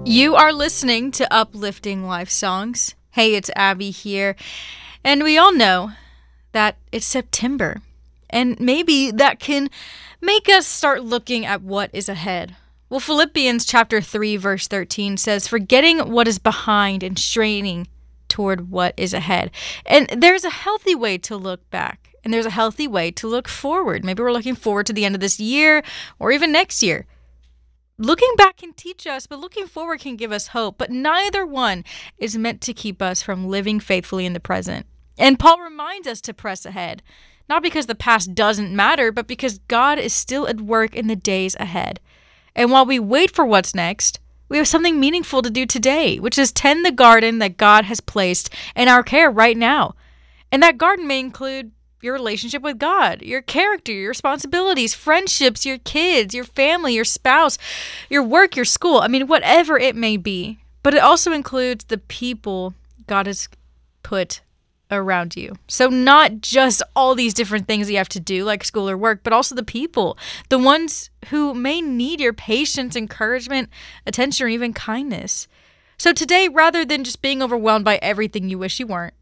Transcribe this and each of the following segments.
You are listening to Uplifting Life Songs. Hey, it's Abby here. And we all know that it's September. And maybe that can make us start looking at what is ahead. Well, Philippians chapter 3, verse 13 says, forgetting what is behind and straining toward what is ahead. And there's a healthy way to look back. And there's a healthy way to look forward. Maybe we're looking forward to the end of this year or even next year. Looking back can teach us, but looking forward can give us hope. But neither one is meant to keep us from living faithfully in the present. And Paul reminds us to press ahead, not because the past doesn't matter, but because God is still at work in the days ahead. And while we wait for what's next, we have something meaningful to do today, which is tend the garden that God has placed in our care right now. And that garden may include your relationship with God, your character, your responsibilities, friendships, your kids, your family, your spouse, your work, your school. I mean, whatever it may be. But it also includes the people God has put around you. So not just all these different things you have to do like school or work, but also the people, the ones who may need your patience, encouragement, attention, or even kindness. So today, rather than just being overwhelmed by everything you wish you weren't,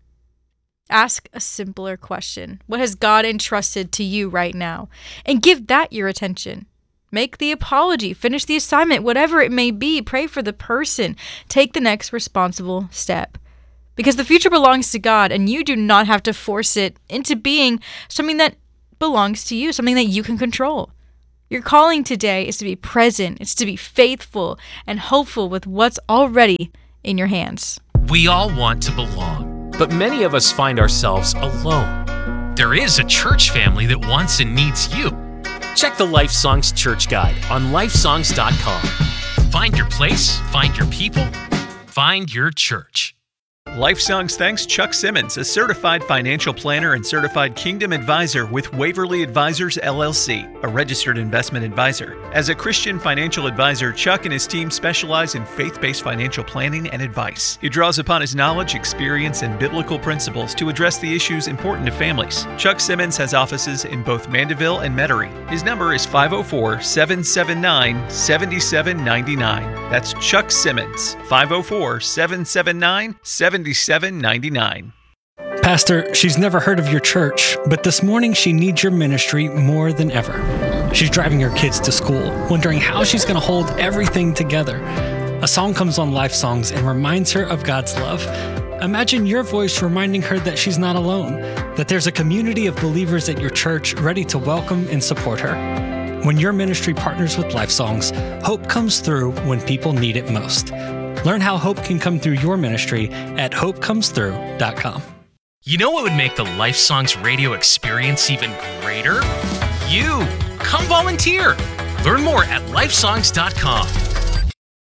ask a simpler question. What has God entrusted to you right now? And give that your attention. Make the apology, finish the assignment, whatever it may be. Pray for the person. Take the next responsible step. Because the future belongs to God, and you do not have to force it into being something that belongs to you, something that you can control. Your calling today is to be present, it's to be faithful and hopeful with what's already in your hands. We all want to belong, but many of us find ourselves alone. There is a church family that wants and needs you. Check the Life Songs Church Guide on lifesongs.com. Find your place, find your people, find your church. LifeSongs thanks Chuck Simmons, a certified financial planner and certified Kingdom advisor with Waverly Advisors, LLC, a registered investment advisor. As a Christian financial advisor, Chuck and his team specialize in faith-based financial planning and advice. He draws upon his knowledge, experience, and biblical principles to address the issues important to families. Chuck Simmons has offices in both Mandeville and Metairie. His number is 504-779-7799. That's Chuck Simmons, 504-779-7799. Pastor, she's never heard of your church, but this morning she needs your ministry more than ever. She's driving her kids to school, wondering how she's going to hold everything together. A song comes on Life Songs and reminds her of God's love. Imagine your voice reminding her that she's not alone, that there's a community of believers at your church ready to welcome and support her. When your ministry partners with Life Songs, hope comes through when people need it most. Learn how hope can come through your ministry at hopecomes.through.com. You know what would make the Life Songs radio experience even greater? You! Come volunteer! Learn more at lifesongs.com.